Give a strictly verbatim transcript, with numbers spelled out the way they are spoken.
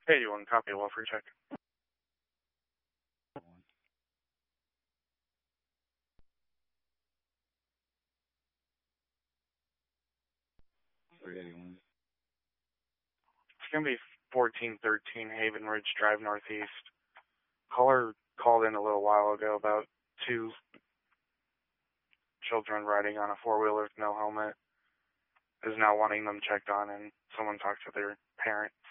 eighty-one, copy, welfare check. three eighty-one. It's going to be fourteen thirteen Haven Ridge Drive Northeast. Caller called in a little while ago about two children riding on a four-wheeler with no helmet. Is now wanting them checked on, and someone talked to their parent.